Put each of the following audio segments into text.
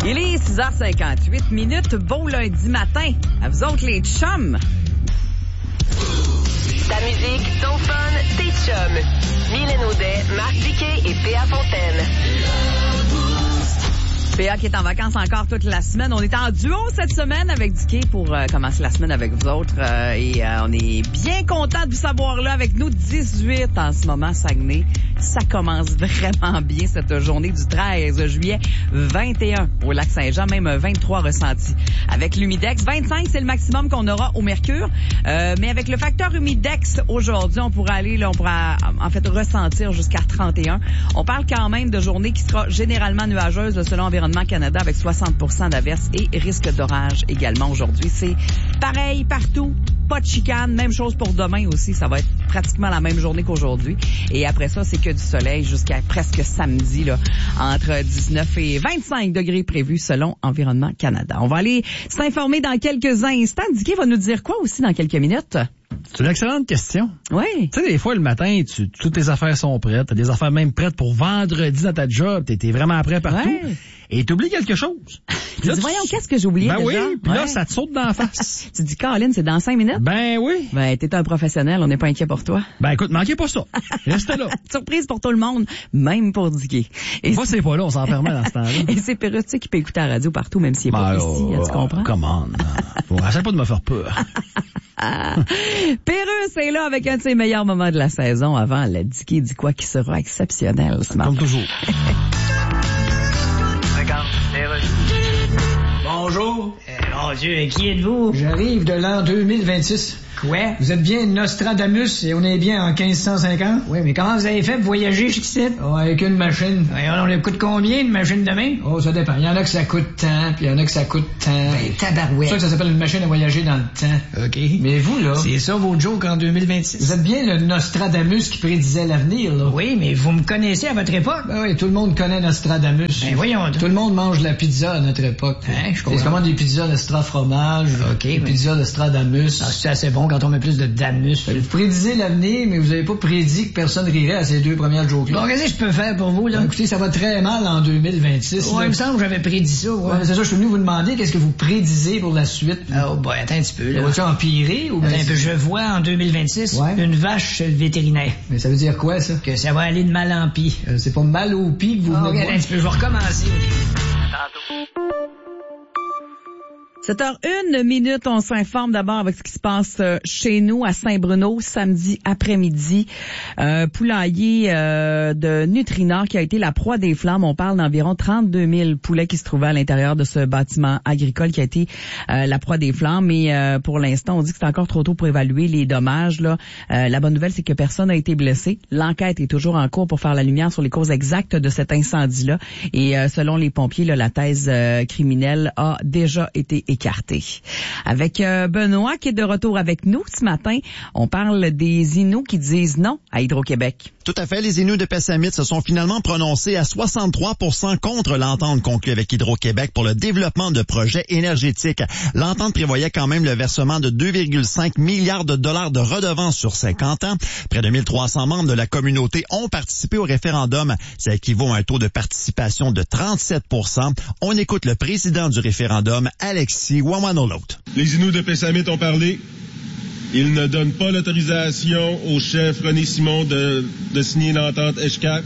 Il est 6h58. Beau lundi matin. À vous autres, les chums. Ta musique, ton fun, tes chums. Mylène Audet, Marc Diquet et P.A. Fontaine. P.A. qui est en vacances encore toute la semaine. On est en duo cette semaine avec Diquet pour commencer la semaine avec vous autres. Et on est bien content de vous savoir là avec nous. 18 en ce moment, Saguenay. Ça commence vraiment bien cette journée du 13 juillet. 21 au Lac-Saint-Jean, même 23 ressentis. Avec l'humidex, 25 c'est le maximum qu'on aura au mercure. Mais avec le facteur humidex aujourd'hui, on pourra en fait ressentir jusqu'à 31. On parle quand même de journée qui sera généralement nuageuse là, selon Environnement Canada avec 60% d'averses et risque d'orage également aujourd'hui. C'est pareil partout. Pas de chicane. Même chose pour demain aussi. Ça va être pratiquement la même journée qu'aujourd'hui. Et après ça, c'est que du soleil jusqu'à presque samedi, là, entre 19 et 25 degrés prévus selon Environnement Canada. On va aller s'informer dans quelques instants. Dicky va nous dire quoi aussi dans quelques minutes? C'est une excellente question. Oui. Tu sais, des fois, le matin, toutes tes affaires sont prêtes. T'as des affaires même prêtes pour vendredi dans ta job. T'es vraiment prêt partout. Ouais. Et t'oublies quelque chose. Tu dis, voyons, qu'est-ce que j'ai oublié déjà? Oui, puis là, ça te saute dans la face. Tu dis, Caroline, c'est dans 5 minutes? Ben oui. Ben, t'es un professionnel, on n'est pas inquiet pour toi. Ben écoute, manquez pas ça. Reste là. Surprise pour tout le monde, même pour Dicky. Moi, c'est pas là, on s'enfermait dans ce temps-là. Et c'est Perrotti qui peut écouter la radio partout, même s'il est pas ici, tu comprends? Comment? Bon, essaie pas de me faire peur. Perreux, c'est là avec un de ses meilleurs moments de la saison avant la Dicky dit quoi qui sera exceptionnel ce matin. Comme toujours. Bonjour. Mon Dieu, qui êtes-vous? J'arrive de l'an 2026. Quoi? Vous êtes bien Nostradamus et on est bien en 1550? Oui, mais comment vous avez fait pour voyager jusqu'ici? Oh, avec une machine. On le coûte combien, une machine de main? Oh, ça dépend. Il y en a que ça coûte tant, puis il y en a que ça coûte tant. Ben, tabarouette. C'est ça que ça s'appelle une machine à voyager dans le temps. OK. Mais vous, là... C'est ça vos jokes en 2026? Vous êtes bien le Nostradamus qui prédisait l'avenir, là. Oui, mais vous me connaissez à votre époque? Ben oui, tout le monde connaît Nostradamus. Ben voyons. Tout le monde mange de la pizza à notre époque. Hein, je comprends. C'est comment des pizzas d'Estra fromage, des pizzas d'Estradamus. Ah, c'est assez bon quand on met plus de damus. Vous prédisez l'avenir, mais vous avez pas prédit que personne rirait à ces 2 premières jokes-là. Bon, qu'est-ce que je peux faire pour vous, là? Ben, écoutez, ça va très mal en 2026. Ouais, il me semble que j'avais prédit ça, ouais. Ouais, c'est ça, je suis venu vous demander qu'est-ce que vous prédisez pour la suite. Oh, boy, attends un petit peu, là. Va-tu empirer ou... Attends un peu, je vois en 2026 une vache chez le vétérinaire. Mais ça veut dire quoi, ça? Que ça va aller de mal en pis. C'est pas mal au pis que vous venez de voir. Un petit peu, je vais recommencer. Tantôt. 7h01, on s'informe d'abord avec ce qui se passe chez nous à Saint-Bruno samedi après-midi. Poulailler de Nutrinor qui a été la proie des flammes. On parle d'environ 32 000 poulets qui se trouvaient à l'intérieur de ce bâtiment agricole qui a été la proie des flammes. Mais pour l'instant, on dit que c'est encore trop tôt pour évaluer les dommages. Là, la bonne nouvelle, c'est que personne n'a été blessé. L'enquête est toujours en cours pour faire la lumière sur les causes exactes de cet incendie-là. Et selon les pompiers, là, la thèse criminelle a déjà été écarté. Avec Benoît qui est de retour avec nous ce matin. On parle des Inuits qui disent non à Hydro-Québec. Tout à fait. Les Inuits de Pessamit se sont finalement prononcés à 63% contre l'entente conclue avec Hydro-Québec pour le développement de projets énergétiques. L'entente prévoyait quand même le versement de 2,5 milliards de dollars de redevances sur 50 ans. Près de 1300 membres de la communauté ont participé au référendum. Ça équivaut à un taux de participation de 37%. On écoute le président du référendum, Alexis Wamanolot. Les Inuits de Pessamit ont parlé. Ils ne donnent pas l'autorisation au chef René Simon de signer l'entente ESHCAP.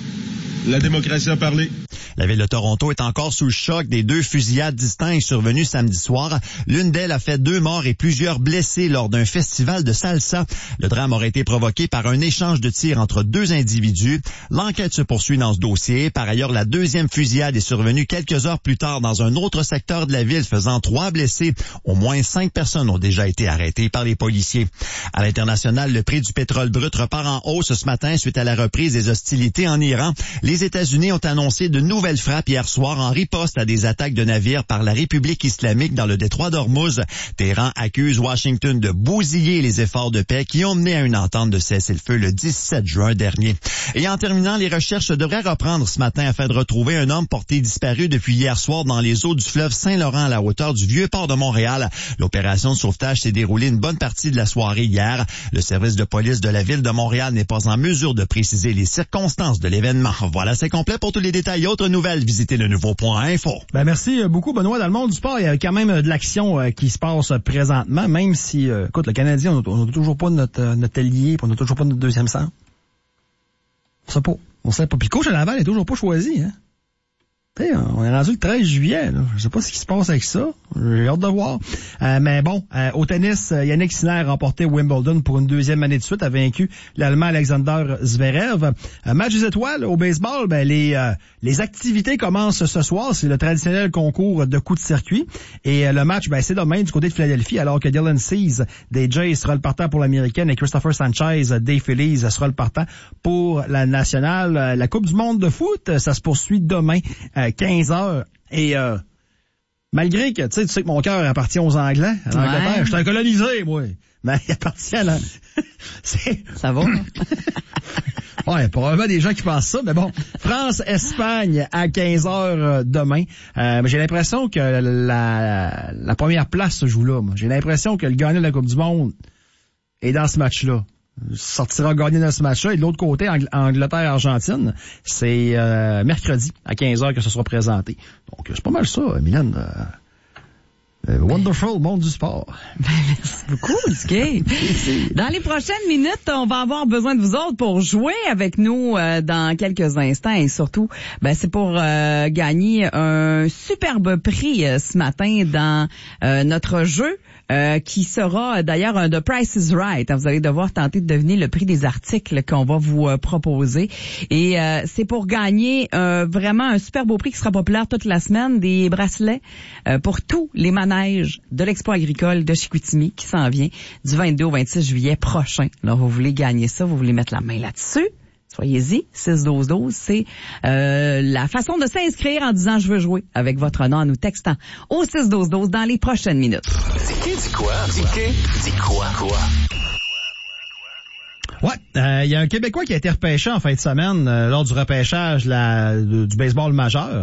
La démocratie a parlé. La ville de Toronto est encore sous le choc des 2 fusillades distinctes survenues samedi soir. L'une d'elles a fait 2 morts et plusieurs blessés lors d'un festival de salsa. Le drame aurait été provoqué par un échange de tirs entre 2 individus. L'enquête se poursuit dans ce dossier. Par ailleurs, la 2e fusillade est survenue quelques heures plus tard dans un autre secteur de la ville, faisant 3 blessés. Au moins 5 personnes ont déjà été arrêtées par les policiers. À l'international, le prix du pétrole brut repart en hausse ce matin suite à la reprise des hostilités en Iran. Les États-Unis ont annoncé de nouvelles frappes hier soir en riposte à des attaques de navires par la République islamique dans le détroit d'Ormuz. Téhéran accuse Washington de bousiller les efforts de paix qui ont mené à une entente de cessez-le-feu le 17 juin dernier. Et en terminant, les recherches devraient reprendre ce matin afin de retrouver un homme porté disparu depuis hier soir dans les eaux du fleuve Saint-Laurent à la hauteur du Vieux-Port de Montréal. L'opération de sauvetage s'est déroulée une bonne partie de la soirée hier. Le service de police de la ville de Montréal n'est pas en mesure de préciser les circonstances de l'événement. Voilà. Voilà, c'est complet. Pour tous les détails et autres nouvelles, visitez le nouveau.info. Ben merci beaucoup, Benoît. Dans le monde du sport, il y a quand même de l'action qui se passe présentement, même si, écoute, le Canadien, on n'a toujours pas notre ailier, on n'a toujours pas notre deuxième centre. On sait pas. Puis le coach à Laval n'est toujours pas choisi, hein. T'sais, on est rendu le 13 juillet, là. Je sais pas ce qui se passe avec ça. J'ai hâte de voir. Mais bon, au tennis, Yannick Sinner a remporté Wimbledon pour une deuxième année de suite, a vaincu l'Allemand Alexander Zverev. Match des étoiles au baseball, ben les activités commencent ce soir. C'est le traditionnel concours de coups de circuit. Et le match, ben c'est demain du côté de Philadelphie, alors que Dylan Cease des Jays sera le partant pour l'américaine et Christopher Sanchez des Phillies sera le partant pour la nationale. La Coupe du monde de foot, ça se poursuit demain. 15h. Et malgré que, tu sais que mon cœur appartient aux Anglais, à l'Angleterre, je suis un colonisé, moi. Mais il appartient à la... Ça va, hein? Ouais, probablement des gens qui pensent ça, mais bon. France-Espagne à 15h demain. J'ai l'impression que la première place se joue là, moi. J'ai l'impression que le gagnant de la Coupe du monde est dans ce match-là. Sortira gagné dans ce match-là. Et de l'autre côté, Angleterre-Argentine, c'est mercredi à 15h que ce sera présenté. Donc, c'est pas mal ça, Mylène. Wonderful monde du sport. Merci beaucoup, Dicky. Dans les prochaines minutes, on va avoir besoin de vous autres pour jouer avec nous dans quelques instants. Et surtout, c'est pour gagner un superbe prix ce matin dans notre jeu. Qui sera d'ailleurs un The Price is Right. Vous allez devoir tenter de deviner le prix des articles qu'on va vous proposer. Et c'est pour gagner vraiment un super beau prix qui sera populaire toute la semaine, des bracelets pour tous les manèges de l'Expo agricole de Chicoutimi qui s'en vient du 22 au 26 juillet prochain. Alors, vous voulez gagner ça, vous voulez mettre la main là-dessus? Soyez-y, 6-12-12, c'est la façon de s'inscrire en disant « Je veux jouer » avec votre nom en nous textant au 6-12-12 dans les prochaines minutes. Dis quoi? Dis quoi? Ouais, il y a un Québécois qui a été repêché en fin de semaine lors du repêchage du baseball majeur.